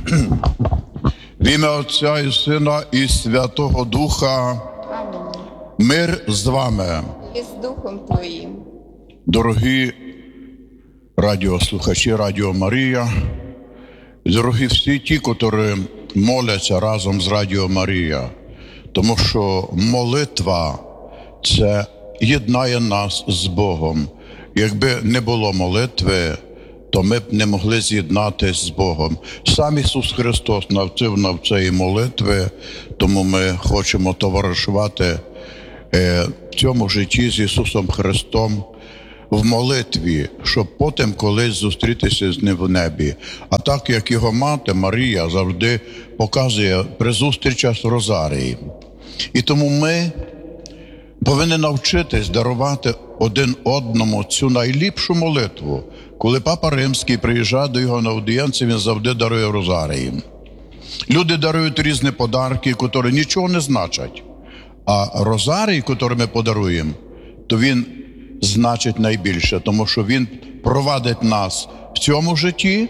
В ім'я Отця і Сина і Святого Духа. Мир з вами. І з Духом Твоїм. Дорогі радіослухачі Радіо Марія, дорогі всі ті, котрі моляться разом з Радіо Марія, тому що молитва – це єднає нас з Богом. Якби не було молитви, то ми б не могли з'єднатися з Богом. Сам Ісус Христос навчив нам цієї молитви, тому ми хочемо товаришувати в цьому житті з Ісусом Христом в молитві, щоб потім колись зустрітися з Ним в небі. А так, як його мати Марія завжди показує при зустрічах з Розарії. І тому ми повинні навчитись дарувати один одному цю найліпшу молитву. Коли Папа Римський приїжджає до його на аудієнцію, він завжди дарує Розарії. Люди дарують різні подарки, які нічого не значать. А Розарій, який ми подаруємо, то він значить найбільше, тому що він провадить нас в цьому житті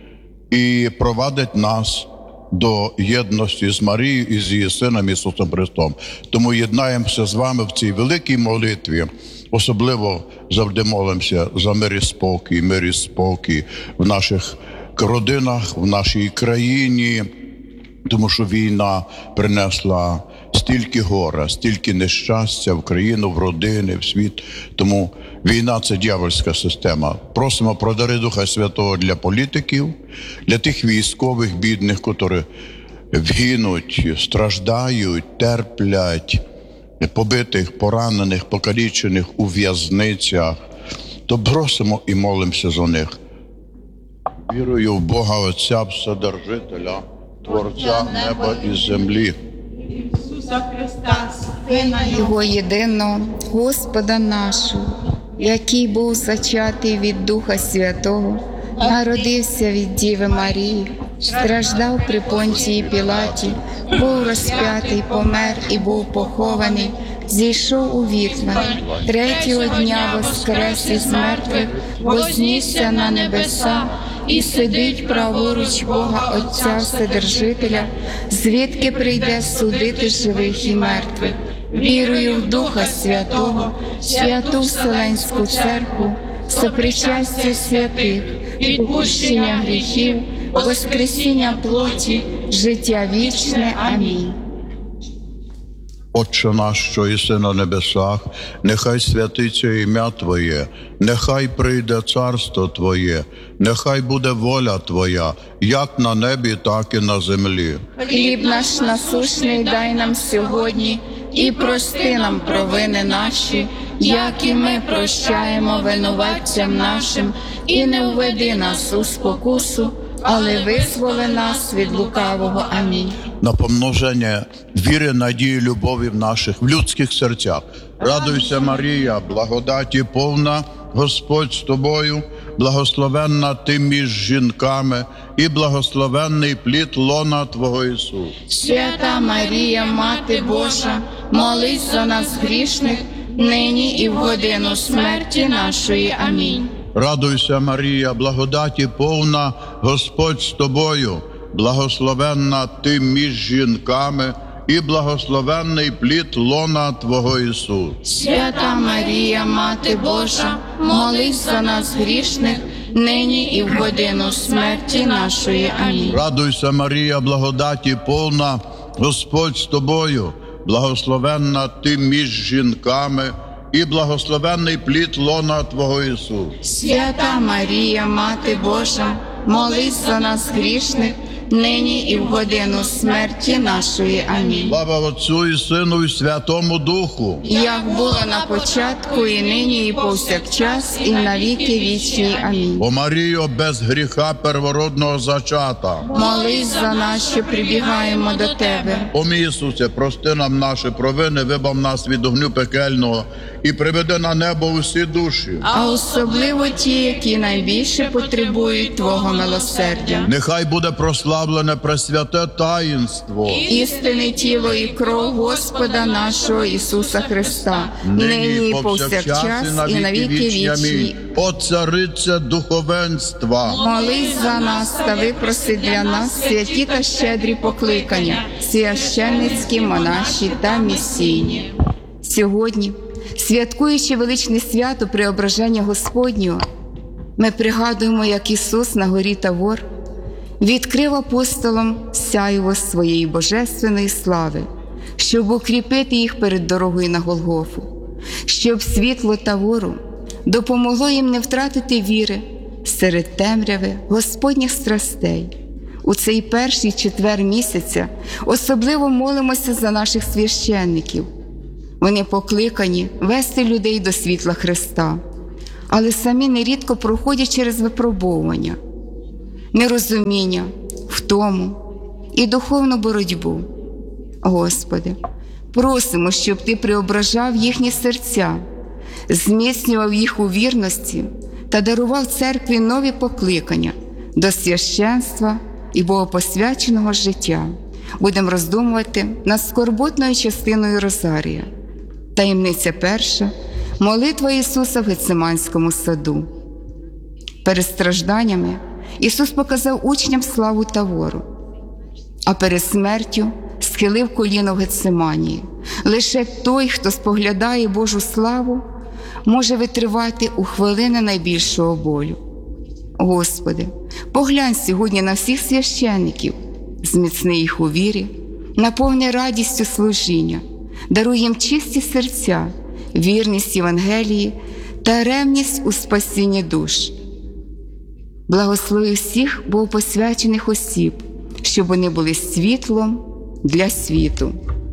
і провадить нас до єдності з Марією і з її Сином Ісусом Христом. Тому єднаємося з вами в цій великій молитві. Особливо завжди молимося за мир і спокій в наших родинах, в нашій країні, тому що війна принесла стільки гора, стільки нещастя в країну, в родини, в світ. Тому війна – це дьявольська система. Просимо про дари Духа Святого для політиків, для тих військових бідних, які гинуть, страждають, терплять, побитих, поранених, покалічених у в'язницях. То просимо і молимося за них. Вірую в Бога Отця Вседержителя, Творця неба і землі, Ісуса Христа, Сина Його єдиного, Господа нашого, який був зачатий від Духа Святого, народився від Діви Марії, страждав при Понтії Пілаті, був розп'ятий, помер і був похований, зійшов у вітла, третього дня воскрес із мертвих, вознісся на небеса і сидить праворуч Бога Отця Вседержителя, звідки прийде судити живих і мертвих. Вірую в Духа Святого, святу Вселенську Церкву, сопричастя святих, відпущення гріхів, воскресіння плоті, життя вічне. Амінь. Отче наш, що єси на небесах, нехай святиться ім'я Твоє, нехай прийде царство Твоє, нехай буде воля Твоя, як на небі, так і на землі. Хліб наш насущний дай нам сьогодні, і прости нам провини наші, як і ми прощаємо винуватцям нашим, і не введи нас у спокусу, але визволи нас від лукавого. Амінь. На помноження віри, надії, любові в наших, в людських серцях. Радуйся, Марія, благодаті повна, Господь з тобою, благословенна ти між жінками, і благословенний плід лона Твого Ісус. Свята Марія, Мати Божа, молись за нас грішних, нині і в годину смерті нашої. Амінь. Радуйся, Марія, благодаті повна, Господь з тобою, благословенна ти між жінками, і благословенний плід лона Твого Ісус. Свята Марія, Мати Божа, молись за нас грішних, нині і в годину смерті нашої. Амінь. Радуйся, Марія, благодаті повна, Господь з тобою, благословенна ти між жінками, і благословенний плід лона Твого Ісус. Свята Марія, Мати Божа, молись за нас грішних, нині і в годину смерті нашої. Амінь. Слава Отцю і Сину і Святому Духу. Як було на початку, і нині, і повсякчас, і на віки вічні. Амінь. О Маріо, без гріха первородного зачата. Молись за нас, що прибігаємо до Тебе. О мій Ісусе, прости нам наші провини, вибав нас від огню пекельного і приведи на небо усі душі. А особливо ті, які найбільше потребують Твого милосердя. Нехай буде прославлена прославлене пресвяте таїнство, істинне тіло і кров Господа нашого Ісуса Христа, нині і повсякчас, і на віки вічні. О царице духовенства, Молись за нас та випроси для нас святі та щедрі покликання, священницькі, монаші та місійні. Сьогодні, святкуючи величне свято Преображення Господнього, ми пригадуємо, як Ісус на горі Тавор відкрив апостолам сяйво своєї божественної слави, щоб укріпити їх перед дорогою на Голгофу, щоб світло Тавору допомогло їм не втратити віри серед темряви Господніх страстей. У цей перший четвер місяця особливо молимося за наших священників. Вони покликані вести людей до світла Христа, але самі нерідко проходять через випробовування, нерозуміння, втому і духовну боротьбу. Господи, просимо, щоб Ти преображав їхні серця, зміцнював їх у вірності та дарував церкві нові покликання до священства і богопосвяченого життя. Будемо роздумувати над скорботною частиною Розарія. Таємниця перша – молитва Ісуса в Гециманському саду. Перед стражданнями Ісус показав учням славу Тавору, а перед смертю схилив коліно в Гециманії. Лише той, хто споглядає Божу славу, може витривати у хвилини найбільшого болю. Господи, поглянь сьогодні на всіх священників, зміцни їх у вірі, наповни радістю служіння, даруй їм чисті серця, вірність Євангелії та ревність у спасінні душ. Благослови всіх богопосвячених осіб, щоб вони були світлом для світу.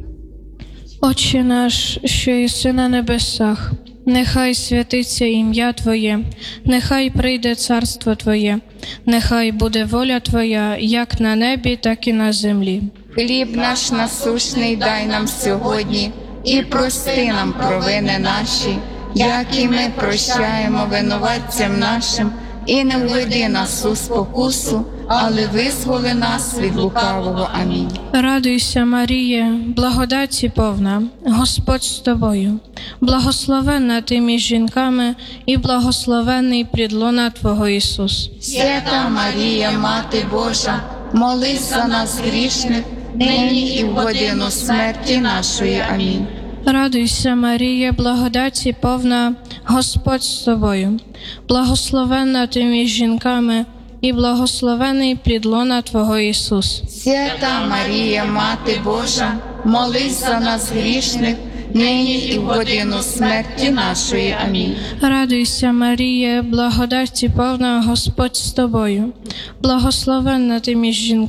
Отче наш, що єси на небесах, нехай святиться ім'я Твоє, нехай прийде царство Твоє, нехай буде воля Твоя, як на небі, так і на землі. Хліб наш насущний дай нам сьогодні, і прости нам провини наші, як і ми прощаємо винуватцям нашим, і не введи нас у спокусу, але визволи нас від лукавого. Амінь. Радуйся, Маріє, благодаті повна, Господь з тобою, благословенна ти між жінками, і благословенний плід лона Твого Ісус. Свята Марія, Мати Божа, молись за нас грішних, нині і в годину смерті нашої. Амінь. Радуйся, Марія, благодаті повна, Господь з тобою, благословенна ти між жінками, і благословений плід лона Твого Ісус. Свята Марія, Мати Божа, молись за нас грішних, нині і в годину смерті нашої. Амінь. Радуйся, Марія, благодаті повна, Господь з тобою, благословенна ти між жінками,